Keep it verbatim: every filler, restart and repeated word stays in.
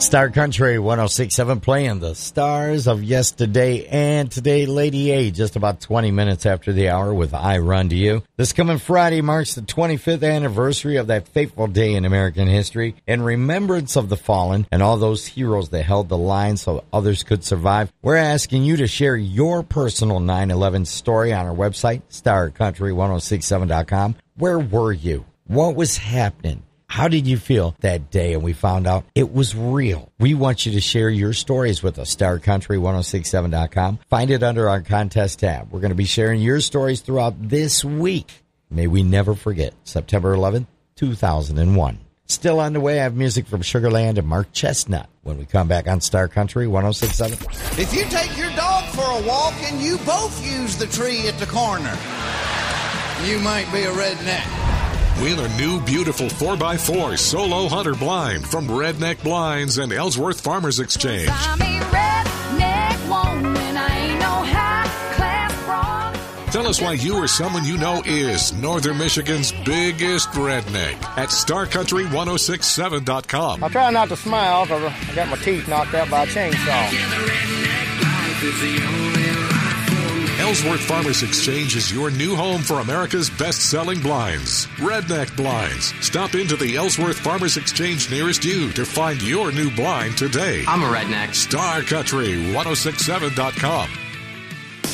Star Country one oh six point seven playing the stars of yesterday and today, Lady A, just about twenty minutes after the hour with I Run to You. This coming Friday marks the twenty-fifth anniversary of that fateful day in American history. In remembrance of the fallen and all those heroes that held the line so others could survive, we're asking you to share your personal nine eleven story on our website, star country one oh six seven dot com. Where were you? What was happening? How did you feel that day? And we found out it was real. We want you to share your stories with us, star country one oh six seven dot com. Find it under our contest tab. We're going to be sharing your stories throughout this week. May we never forget, September eleventh, two thousand one. Still on the way, I have music from Sugarland and Mark Chestnut when we come back on Star Country one oh six point seven. If you take your dog for a walk and you both use the tree at the corner, you might be a redneck. Win a new, beautiful four by four Solo Hunter blind from Redneck Blinds and Ellsworth Farmers Exchange. I'm a redneck woman, I ain't no high-class broad. Tell us why you or someone you know is Northern Michigan's biggest redneck at star country one oh six seven dot com. I try not to smile because I got my teeth knocked out by a chainsaw. Ellsworth Farmers Exchange is your new home for America's best-selling blinds. Redneck Blinds. Stop into the Ellsworth Farmers Exchange nearest you to find your new blind today. I'm a redneck. Star Country one oh six seven dot com.